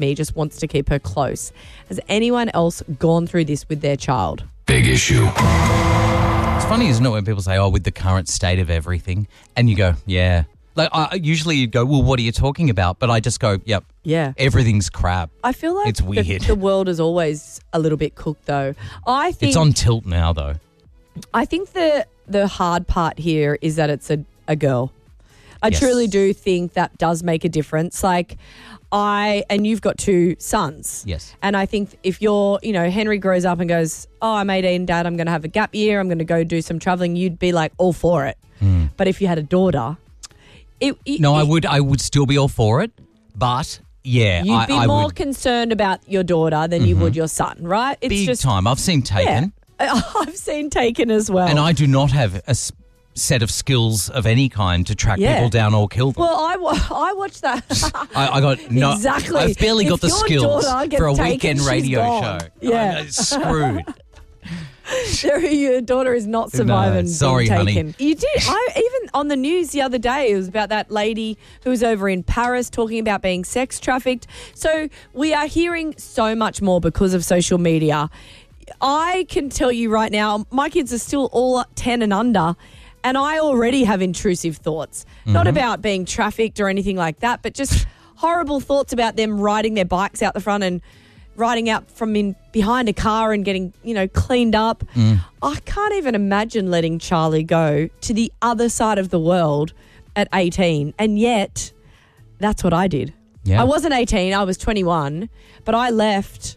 me, just wants to keep her close. Has anyone else gone through this with their child? Big issue. It's funny, isn't it, when people say, with the current state of everything, and you go, yeah. Like, usually you'd go, well, what are you talking about? But I just go, yep. Yeah. Everything's crap. I feel like it's weird. The world is always a little bit cooked, though. I think it's on tilt now, though. I think the hard part here is that it's a girl. I Yes. truly do think that does make a difference. Like and you've got 2 sons. Yes. And I think if Henry grows up and goes, I'm 18, Dad, I'm going to have a gap year, I'm going to go do some traveling, you'd be like all for it. But if you had a daughter, I would still be all for it, but yeah, you'd be more would, concerned about your daughter than you would your son, right? It's big time. I've seen Taken. Yeah, I've seen Taken as well. And I do not have a set of skills of any kind to track people down or kill them. Well, I watched that. I got no. Exactly. I've barely got the If your skills daughter gets for a taken, weekend she's radio gone. show. Yeah. I'm screwed. Your daughter is not surviving. Sorry, being honey. taken. You did. Even on the news the other day, it was about that lady who was over in Paris talking about being sex trafficked. So we are hearing so much more because of social media. I can tell you right now, my kids are still all 10 and under, and I already have intrusive thoughts. Not about being trafficked or anything like that, but just horrible thoughts about them riding their bikes out the front and riding out from behind a car and getting, cleaned up. I can't even imagine letting Charlie go to the other side of the world at 18. And yet, that's what I did. Yeah. I wasn't 18, I was 21, but I left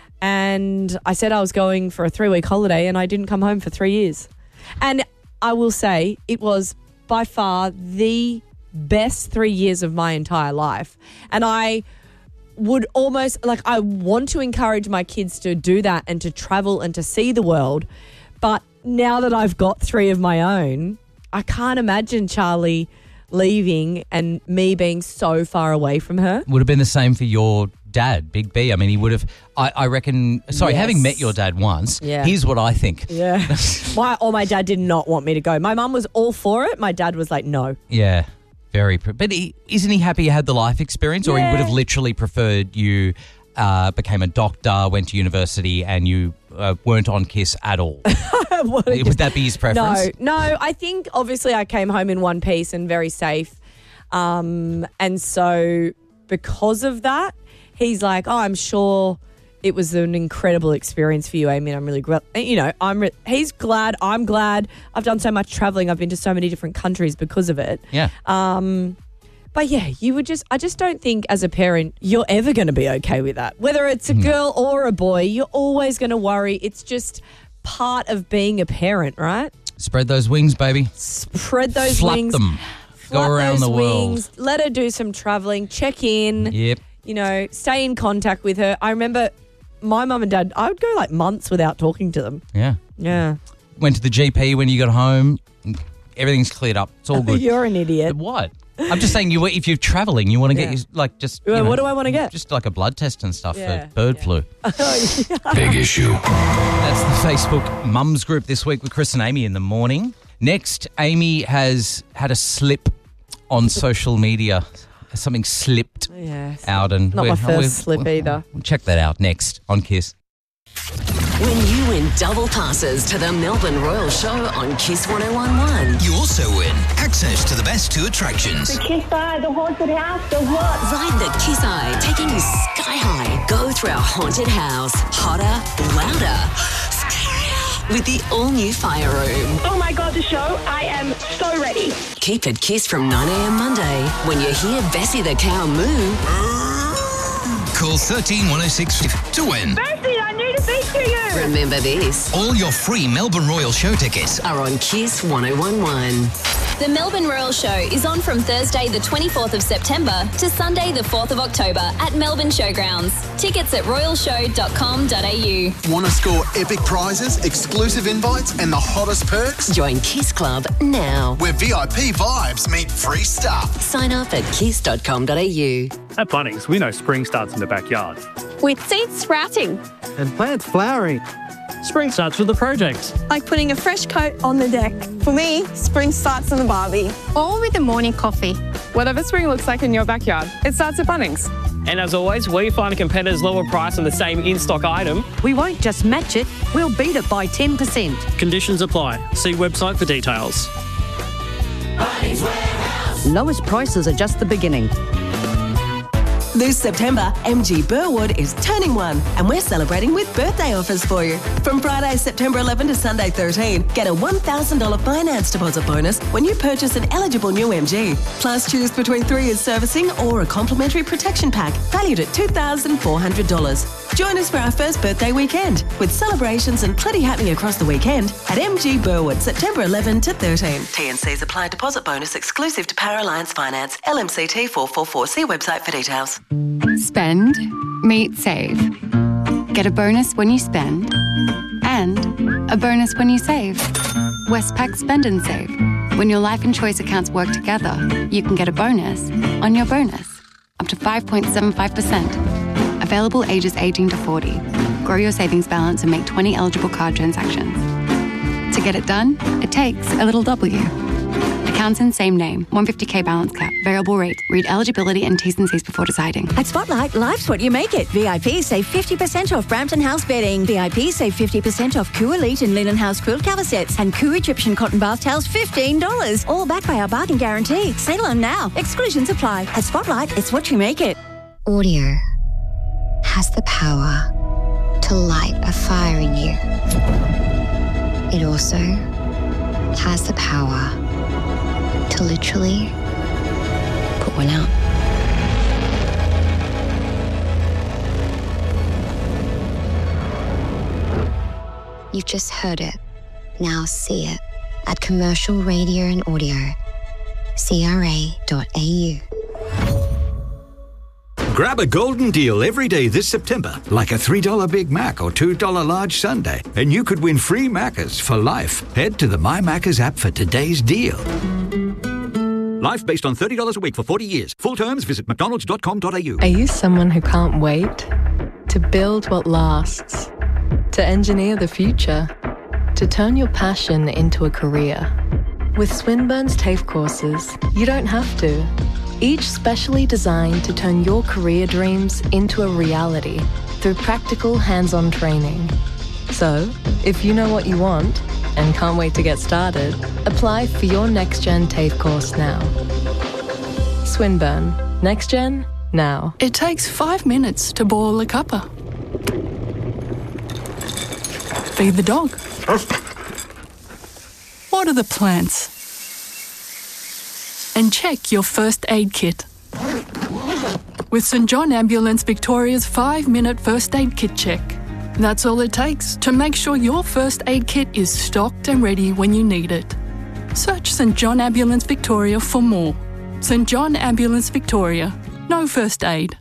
and I said I was going for a 3-week holiday and I didn't come home for 3 years. And I will say it was by far the best 3 years of my entire life. And I would almost, I want to encourage my kids to do that and to travel and to see the world. But now that I've got 3 of my own, I can't imagine Charlie leaving and me being so far away from her. Would have been the same for your dad, Big B. I mean, he would have, I reckon, sorry, Yes. having met your dad once, Yeah. here's what I think. Yeah. My dad did not want me to go. My mum was all for it. My dad was like, no. Yeah, but isn't he happy you had the life experience, or he Yeah. would have literally preferred you became a doctor, went to university, and you weren't on Kiss at all? Would that be his preference? No. I think obviously I came home in one piece and very safe. And so because of that, he's like, I'm sure it was an incredible experience for you, Amy. And I'm really glad, he's glad. I'm glad. I've done so much traveling. I've been to so many different countries because of it. Yeah. But yeah, I just don't think as a parent, you're ever going to be okay with that. Whether it's a girl or a boy, you're always going to worry. It's just part of being a parent, right? Spread those wings, baby. Spread those Flap wings. them. Go Flap around those the world. wings. Let her do some traveling. Check in. Yep. Stay in contact with her. I remember my mum and dad, I would go like months without talking to them. Yeah. Yeah. Went to the GP when you got home. Everything's cleared up. It's all good. You're an idiot. What? I'm just saying, if you're traveling, you want to Yeah. get What do I want to get? Just like a blood test and stuff Yeah. for bird flu. Big issue. That's the Facebook Mums group this week with Chris and Amy in the morning. Next, Amy has had a slip on social media. Something slipped Yeah. out. And Not my first slip either. We'll check that out next on Kiss. When you win double passes to the Melbourne Royal Show on Kiss 101.1. You also win access to the best 2 attractions. Kiss Eye, the haunted house, the what? Ride the Kiss Eye, taking you sky high. Go through our haunted house. Hotter, louder, scarier. With the all-new fire room. Oh my God, the show. I am so ready. Keep it Kiss from 9 a.m. Monday when you hear Bessie the cow moo. Call 13 106 to win. Bessie, I need to speak to you. Remember this. All your free Melbourne Royal Show tickets Are on Kiss 101.1. The Melbourne Royal Show is on from Thursday the 24th of September to Sunday the 4th of October at Melbourne Showgrounds. Tickets at royalshow.com.au. Want to score epic prizes, exclusive invites, and the hottest perks? Join Kiss Club now. Where VIP vibes meet free stuff. Sign up at kiss.com.au. At Bunnings, we know spring starts in the backyard. With seeds sprouting. And plants flowering. Spring starts with a project. Like putting a fresh coat on the deck. For me, spring starts on the barbie. Or with a morning coffee. Whatever spring looks like in your backyard, it starts at Bunnings. And as always, where you find a competitor's lower price on the same in-stock item, we won't just match it, we'll beat it by 10%. Conditions apply. See website for details. Bunnings Warehouse. Lowest prices are just the beginning. This September, MG Burwood is turning 1 and we're celebrating with birthday offers for you. From Friday, September 11 to Sunday 13, get a $1,000 finance deposit bonus when you purchase an eligible new MG. Plus, choose between 3 years servicing or a complimentary protection pack valued at $2,400. Join us for our first birthday weekend with celebrations and plenty happening across the weekend at MG Burwood, September 11 to 13. T&Cs apply. Deposit bonus exclusive to Power Alliance Finance. LMCT 444. See website for details. Spend, meet, save. Get a bonus when you spend and a bonus when you save. Westpac Spend and Save. When your life and choice accounts work together, you can get a bonus on your bonus, up to 5.75%. Available ages 18 to 40. Grow your savings balance and make 20 eligible card transactions. To get it done, it takes a little W. Accounts in same name. 150k balance cap. Variable rate. Read eligibility and T's and C's before deciding. At Spotlight, life's what you make it. VIP save 50% off Brampton House bedding. VIP save 50% off Coo Elite and Linen House quilt cover sets. And Coo Egyptian cotton bath towels, $15. All backed by our bargain guarantee. Sale on now. Exclusions apply. At Spotlight, it's what you make it. Audio has the power to light a fire in you. It also has the power to literally put one out. You've just heard it. Now see it at Commercial Radio and Audio, CRA.au. Grab a golden deal every day this September, like a $3 Big Mac or $2 large sundae, and you could win free Maccas for life. Head to the My Maccas app for today's deal. Life based on $30 a week for 40 years. Full terms, visit mcdonalds.com.au. Are you someone who can't wait? To build what lasts? To engineer the future? To turn your passion into a career? With Swinburne's TAFE courses, you don't have to. Each specially designed to turn your career dreams into a reality through practical hands-on training. So, if you know what you want and can't wait to get started, apply for your NextGen TAFE course now. Swinburne. NextGen, now. It takes 5 minutes to boil a cuppa. Feed the dog. Water the plants. And check your first aid kit. With St John Ambulance Victoria's 5-minute first aid kit check. That's all it takes to make sure your first aid kit is stocked and ready when you need it. Search St John Ambulance Victoria for more. St John Ambulance Victoria. No first aid.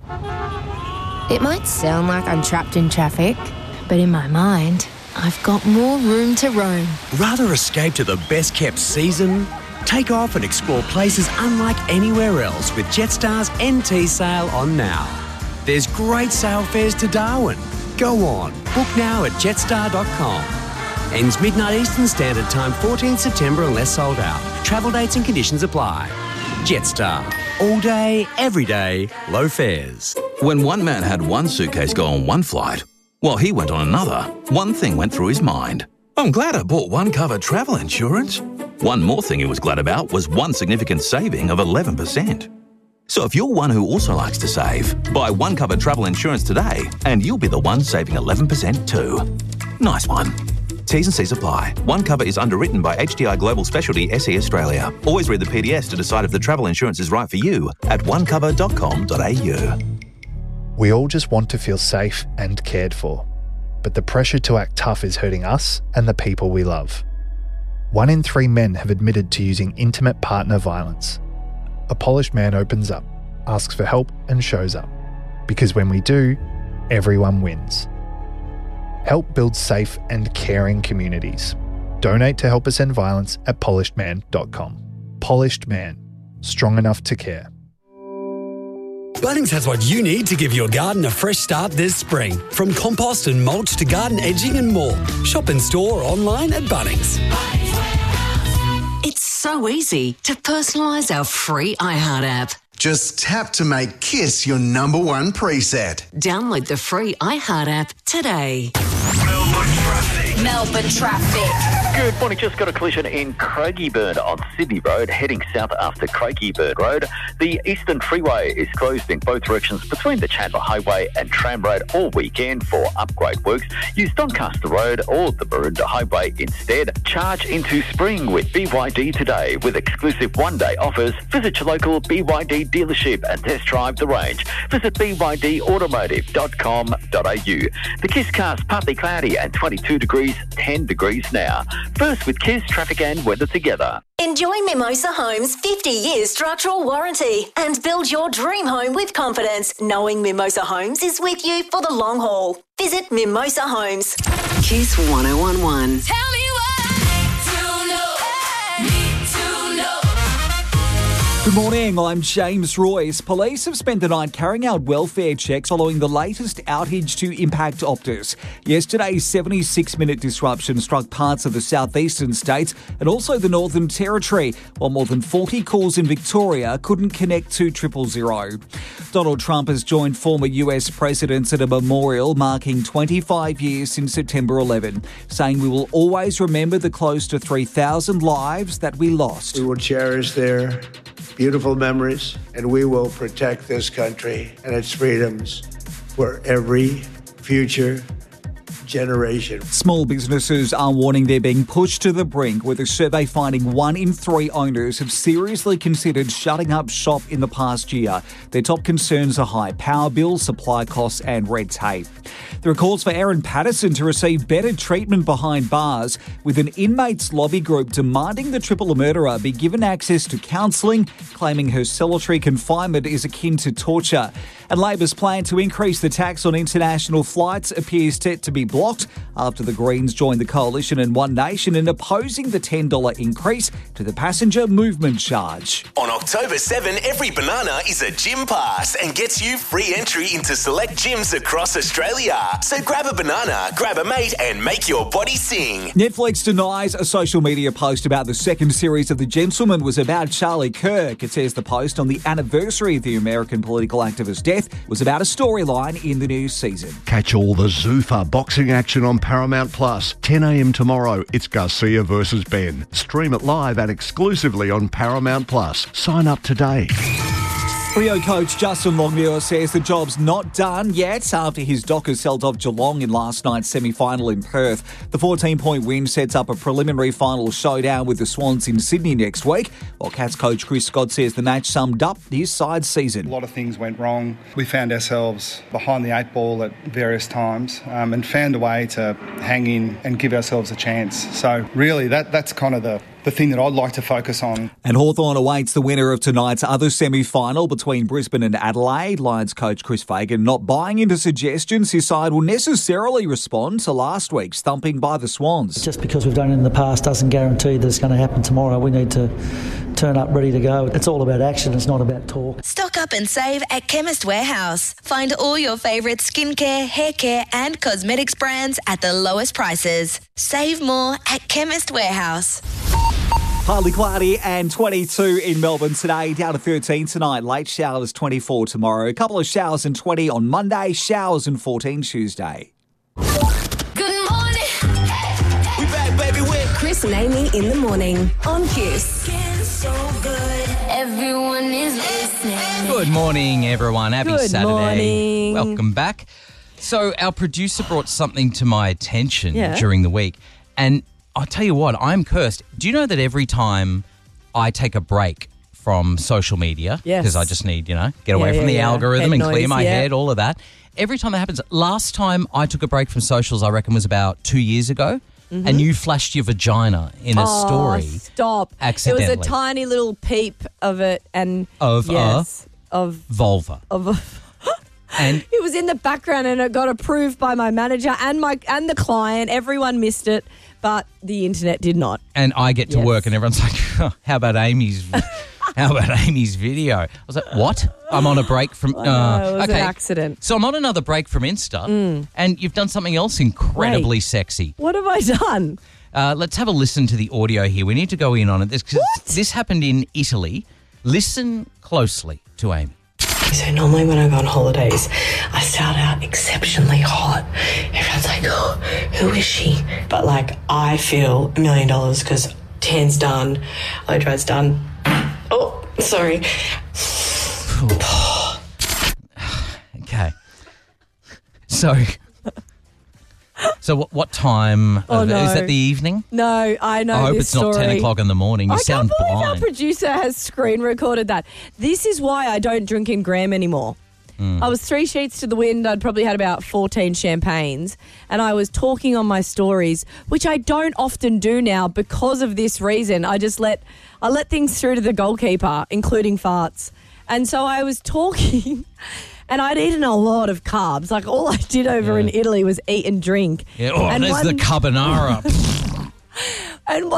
It might sound like I'm trapped in traffic, but in my mind, I've got more room to roam. Rather escape to the best-kept season? Take off and explore places unlike anywhere else with Jetstar's NT sale on now. There's great sale fares to Darwin. Go on, book now at jetstar.com. Ends midnight Eastern Standard Time, 14th September unless sold out. Travel dates and conditions apply. Jetstar. All day, every day, low fares. When one man had one suitcase go on one flight, while he went on another, one thing went through his mind. I'm glad I bought one cover travel insurance. One more thing he was glad about was one significant saving of 11%. So if you're one who also likes to save, buy one cover travel insurance today and you'll be the one saving 11% too. Nice one. T's and C's apply. One cover is underwritten by HDI Global Specialty SE Australia. Always read the PDS to decide if the travel insurance is right for you at onecover.com.au. We all just want to feel safe and cared for. But the pressure to act tough is hurting us and the people we love. 1 in 3 men have admitted to using intimate partner violence. A polished man opens up, asks for help and shows up. Because when we do, everyone wins. Help build safe and caring communities. Donate to Help Us End Violence at polishedman.com. Polished Man. Strong enough to care. Bunnings has what you need to give your garden a fresh start this spring. From compost and mulch to garden edging and more. Shop in store or online at Bunnings. It's so easy to personalise our free iHeart app. Just tap to make Kiss your number one preset. Download the free iHeart app today. Melbourne traffic. Good morning. Just got a collision in Craigieburn on Sydney Road, heading south after Craigieburn Road. The Eastern Freeway is closed in both directions between the Chandler Highway and Tram Road all weekend for upgrade works. Use Doncaster Road or the Maroondah Highway instead. Charge into spring with BYD today with exclusive one-day offers. Visit your local BYD dealership and test drive the range. Visit bydautomotive.com.au. The Kiss cast partly cloudy and 22 degrees, 10 degrees now. First with Kiss, traffic and weather together. Enjoy Mimosa Homes' 50-year structural warranty and build your dream home with confidence, knowing Mimosa Homes is with you for the long haul. Visit Mimosa Homes. Kiss 1011. Tell me Good morning, I'm James Royce. Police have spent the night carrying out welfare checks following the latest outage to impact Optus. Yesterday's 76-minute disruption struck parts of the southeastern states and also the Northern Territory, while more than 40 calls in Victoria couldn't connect to 000. Donald Trump has joined former US presidents at a memorial marking 25 years since September 11, saying we will always remember the close to 3,000 lives that we lost. We will cherish their beautiful memories, and we will protect this country and its freedoms for every future generation. Small businesses are warning they're being pushed to the brink, with a survey finding 1 in 3 owners have seriously considered shutting up shop in the past year. Their top concerns are high power bills, supply costs and red tape. There are calls for Erin Patterson to receive better treatment behind bars, with an inmates lobby group demanding the triple murderer be given access to counselling, claiming her solitary confinement is akin to torture. And Labor's plan to increase the tax on international flights appears set to be blocked after the Greens joined the coalition and One Nation in opposing the $10 increase to the passenger movement charge. On October 7, every banana is a gym pass and gets you free entry into select gyms across Australia. So grab a banana, grab a mate and make your body sing. Netflix denies a social media post about the second series of The Gentleman was about Charlie Kirk. It says the post on the anniversary of the American political activist's death was about a storyline in the new season. Catch all the Zuffa boxing action on Paramount Plus. 10 a.m. tomorrow, it's Garcia versus Ben. Stream it live and exclusively on Paramount Plus. Sign up today. Rio coach Justin Longmuir says the job's not done yet after his Dockers held off Geelong in last night's semi-final in Perth. The 14-point win sets up a preliminary final showdown with the Swans in Sydney next week, while Cats coach Chris Scott says the match summed up his side's season. A lot of things went wrong. We found ourselves behind the 8 ball at various times and found a way to hang in and give ourselves a chance. So really that's kind of the thing that I'd like to focus on. And Hawthorn awaits the winner of tonight's other semi-final between Brisbane and Adelaide. Lions coach Chris Fagan not buying into suggestions his side will necessarily respond to last week's thumping by the Swans. Just because we've done it in the past doesn't guarantee that it's going to happen tomorrow. We need to turn up ready to go. It's all about action, it's not about talk. Stock up and save at Chemist Warehouse. Find all your favourite skincare, hair care and cosmetics brands at the lowest prices. Save more at Chemist Warehouse. Partly cloudy and 22 in Melbourne today, down to 13 tonight. Late showers 24 tomorrow. A couple of showers and 20 on Monday, showers and 14 Tuesday. Good morning. We back, baby, with Chris and Amy in the morning on Kiss. So good. Everyone is listening. Good morning, everyone. Happy Good Saturday. morning. Welcome back. So our producer brought something to my attention Yeah. during the week, and I'll tell you what, I'm cursed. Do you know that every time I take a break from social media, Yes. because I just need, get away from the algorithm Head and clear noise, my yeah. head, all of that. Every time that happens, last time I took a break from socials, I reckon was about 2 years ago, and you flashed your vagina in a story. Stop. Accidentally. It was a tiny little peep of it and Of vulva. And it was in the background and it got approved by my manager and the client. Everyone missed it, but the internet did not. And I get to work and everyone's like, oh, how about Amy's video? I was like, what? I'm on a break from... It was an accident. So I'm on another break from Insta and you've done something else incredibly sexy. What have I done? Let's have a listen to the audio here. We need to go in on it. This happened in Italy. Listen closely to Amy. So normally when I go on holidays, I start out exceptionally hot. Everyone's like, oh, who is she? But like, I feel $1 million because tan's done, blow dry's done. Oh, sorry. Okay. So what time? Oh, no. Is that the evening? No, I know. I hope this it's not story. 10 o'clock in the morning. You sound I can't believe blind. our producer has screen recorded that. This is why I don't drink in Graham anymore. I was 3 sheets to the wind. I'd probably had about 14 champagnes, and I was talking on my stories, which I don't often do now because of this reason. I let things through to the goalkeeper, including farts. And so I was talking, and I'd eaten a lot of carbs. Like, all I did over in Italy was eat and drink. Yeah. Oh, and there's the carbonara. And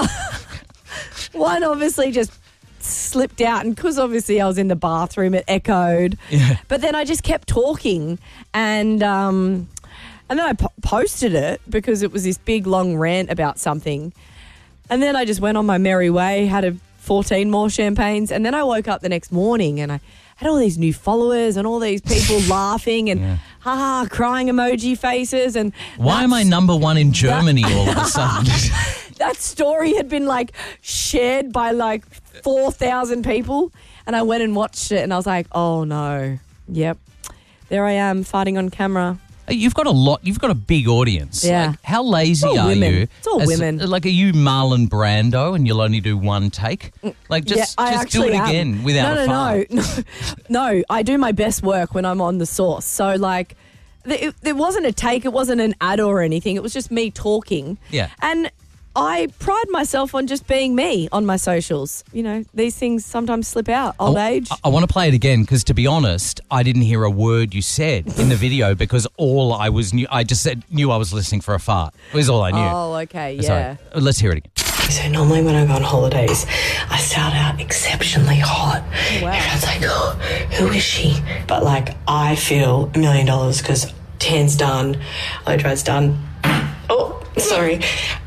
one obviously just slipped out, and because obviously I was in the bathroom, it echoed. Yeah. But then I just kept talking, and then I posted it because it was this big long rant about something, and then I just went on my merry way, had 14 more champagnes, and then I woke up the next morning and I had all these new followers and all these people laughing and crying emoji faces. And Why am I number one in Germany all of a sudden? that story had been like shared by like 4,000 people, and I went and watched it and I was like, oh no, yep, there I am farting on camera. You've got a big audience. Yeah. Like, how lazy It's all are women. you? It's all women. Like, are you Marlon Brando and you'll only do one take? Like, just do it again without a fart. No, I do my best work when I'm on the source. So, like, there wasn't a take. It wasn't an ad or anything. It was just me talking. Yeah. And I pride myself on just being me on my socials. You know, these things sometimes slip out. Old age. I want to play it again because, to be honest, I didn't hear a word you said in the video because all I knew I was listening for a fart. It was all I knew. Oh, okay, yeah. Sorry. Let's hear it again. So normally when I go on holidays, I start out exceptionally hot. Wow. Everyone's like, oh, who is she? But like, I feel $1 million because tan's done, blow dry's done. Oh, sorry.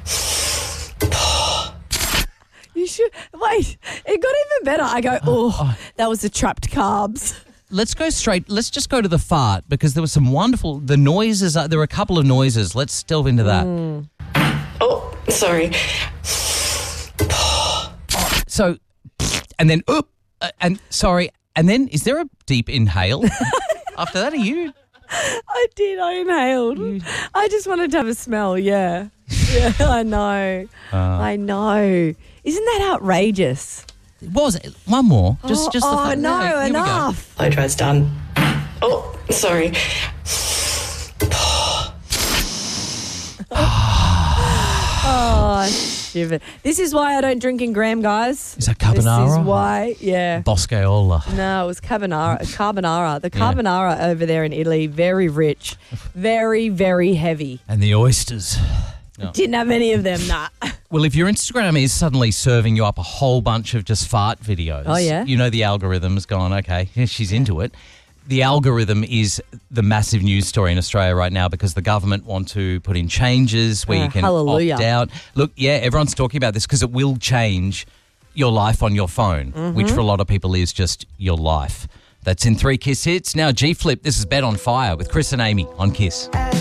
You should wait. It got even better. I go, that was the trapped carbs. Let's just go to the fart because there was some wonderful, the noises, there were a couple of noises. Let's delve into that. Oh, sorry. So, and then, and sorry, and then is there a deep inhale? After that, are you? I did. I inhaled. I just wanted to have a smell. Yeah. Yeah, I know. I know. Isn't that outrageous? Was it? One more. Just the fact. No, Here we go. enough. Blow dry's done. Oh, sorry. Oh, shiver. This is why I don't drink in Graham, guys. Is that carbonara? This is why, yeah. Boscaiola. No, it was carbonara. The carbonara over there in Italy, very rich, very, very heavy. And the oysters. No. Didn't have any of them, nah. Well, if your Instagram is suddenly serving you up a whole bunch of just fart videos, oh, yeah? You know the algorithm's gone, okay, she's into it. The algorithm is the massive news story in Australia right now because the government want to put in changes where you can opt out. Look, yeah, everyone's talking about this because it will change your life on your phone, which for a lot of people is just your life. That's in 3 Kiss Hits. Now G-Flip, this is Bet on Fire with Chris and Amy on Kiss.